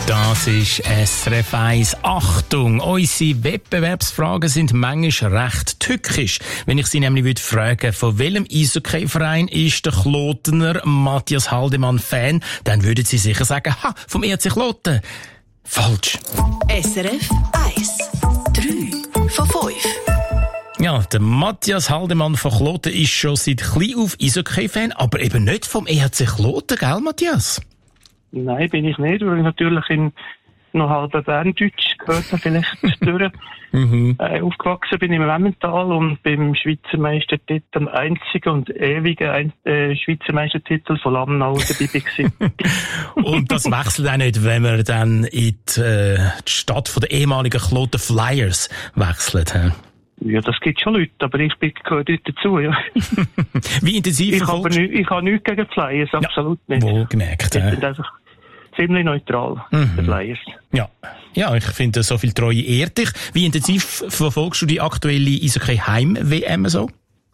Das ist SRF 1. Achtung, unsere Wettbewerbsfragen sind manchmal recht tückisch. Wenn ich Sie nämlich fragen würde, von welchem Eishockey-Verein ist der Klotener Matthias Haldemann Fan, dann würden Sie sicher sagen, vom ERC Kloten. Falsch. SRF 1. 3 von 5. Ja, der Matthias Haldemann von Kloten ist schon seit klein auf Eishockey-Fan, aber eben nicht vom ERC Kloten, gell, Matthias? Nein, bin ich nicht, weil ich natürlich in noch halb Berndeutsch gehört habe, vielleicht durch. Aufgewachsen bin ich im Emmental und beim Schweizer Meistertitel am einzigen und ewigen Schweizer Meistertitel von Lamnau dabei war. Und das wechselt auch nicht, wenn man dann in die Stadt der ehemaligen Kloten Flyers wechselt. Ja, das gibt schon Leute, aber ich gehöre nicht dazu, ja. Wie intensiv verfolgst du? Ich habe nichts gegen Flyers, absolut nicht. Wohlgemerkt. Die sind einfach ziemlich neutral, die Flyers. Ja, ich finde, so viel Treue ehrt dich. Wie intensiv verfolgst du die aktuelle Eishockey-Heim-WM so?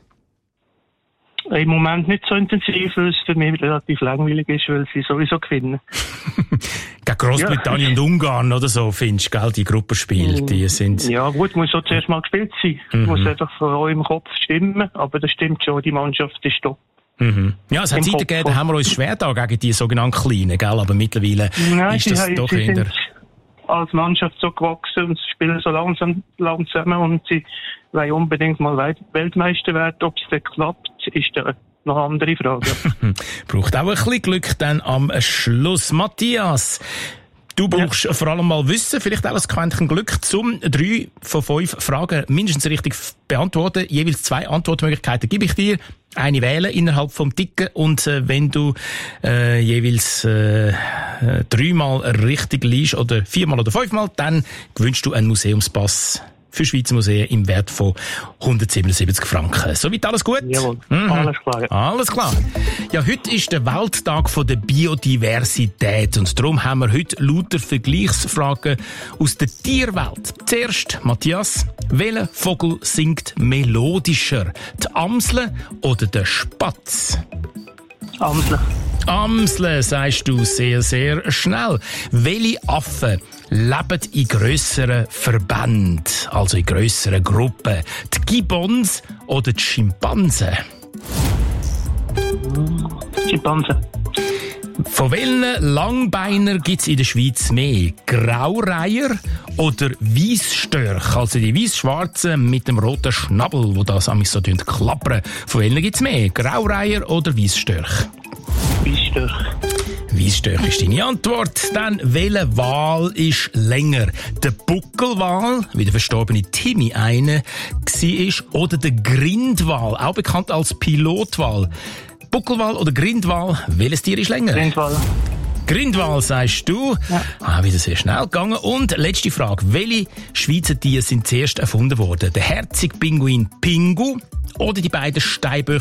Im Moment nicht so intensiv, weil es für mich relativ langweilig ist, weil sie sowieso gewinnen. Gegen Großbritannien und Ungarn oder so, findest du, gell, die Gruppenspiele, die sind... Ja gut, muss auch zuerst mal gespielt sein. Muss einfach von euch im Kopf stimmen, aber das stimmt schon, die Mannschaft ist top. Ja, es hat Zeiten gegeben, da haben wir uns schwer da gegen die sogenannten Kleinen, gell, aber mittlerweile ist das doch eher... Sind als Mannschaft so gewachsen und spielen so langsam zusammen und sie wollen unbedingt mal Weltmeister werden. Ob es dann klappt, ist noch eine andere Frage. Braucht auch ein bisschen Glück dann am Schluss. Matthias, du brauchst vor allem mal Wissen, vielleicht auch ein Quäntchen Glück, zum 3 von 5 Fragen mindestens richtig beantworten. Jeweils 2 Antwortmöglichkeiten gebe ich dir. Eine wählen innerhalb vom Ticken und wenn du jeweils 3-mal richtig liegst oder 4-mal oder 5-mal, dann gewünscht du einen Museumspass für Schweizer Museen im Wert von 177 Franken. Soweit alles gut? Jawohl, alles klar. Ja. Alles klar. Ja, heute ist der Welttag der Biodiversität und darum haben wir heute lauter Vergleichsfragen aus der Tierwelt. Zuerst, Matthias, welcher Vogel singt melodischer? Die Amsel oder der Spatz? Amsel. Amsel, sagst du sehr, sehr schnell. Welche Affen leben in grösseren Verbänden, also in grösseren Gruppen? Die Gibbons oder die Schimpansen? Schimpansen. Von welchen Langbeiner gibt es in der Schweiz mehr? Graureiher oder Weissstörche? Also die weiss-schwarzen mit dem roten Schnabel, wo das amigs so klappern. Von welchen gibt es mehr? Graureiher oder Weissstörche? Weissstörche. Weissstörche ist deine Antwort. Dann, welcher Wal ist länger? Der Buckelwal, wie der verstorbene Timmy eine war, oder der Grindwal, auch bekannt als Pilotwal? Buckelwal oder Grindwal, welches Tier ist länger? Grindwal. Grindwal, sagst du. Ja. Wieder sehr schnell gegangen. Und letzte Frage. Welche Schweizer Tiere sind zuerst erfunden worden? Der Herzogpinguin Pingu oder die beiden Steinböcke